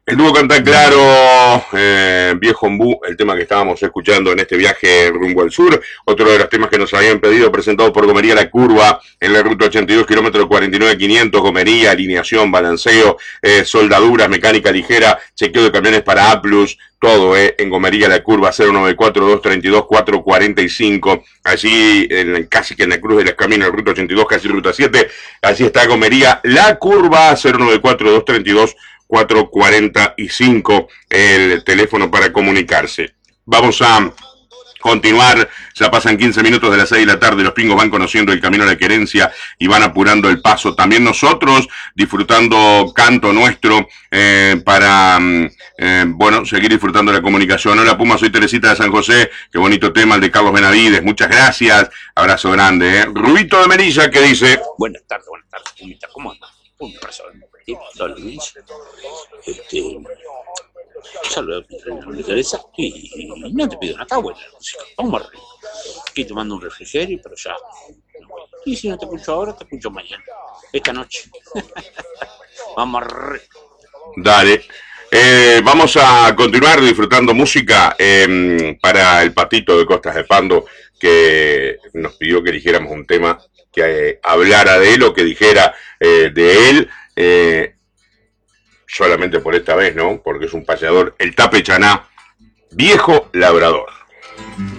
El dúo canta claro, Viejo Ombú, el tema que estábamos escuchando en este viaje rumbo al sur, otro de los temas que nos habían pedido, presentado por Gomería La Curva, en la ruta 82, kilómetro 49.500, Gomería, alineación, balanceo, soldaduras, mecánica ligera, chequeo de camiones para A+, todo en Gomería La Curva, 094-232-445, allí casi que en la cruz de las caminos, la ruta 82, casi ruta 7, allí está Gomería La Curva, 094-232-445, el teléfono para comunicarse. Vamos a continuar, ya pasan 15 minutos de las 6 de la tarde, los pingos van conociendo el camino a la querencia y van apurando el paso. También nosotros disfrutando canto nuestro para, bueno, seguir disfrutando la comunicación. Hola Puma, soy Teresita de San José, qué bonito tema el de Carlos Benavides, muchas gracias, abrazo grande. Rubito de Merilla, que dice... Buenas tardes, Pumita, ¿cómo andas? Un abrazo Luis. Saludos a mi Teresa y no te pido nada, está buena la música, vamos arriba. Aquí tomando un refrigerio, pero ya. Y si no te escucho ahora, te escucho mañana, esta noche. Vamos arriba. Dale. Vamos a continuar disfrutando música para el Patito de Costas de Pando, que nos pidió que eligiéramos un tema que hablara de él o que dijera de él. Solamente por esta vez, ¿no? Porque es un payador, el Tape Chaná, viejo labrador.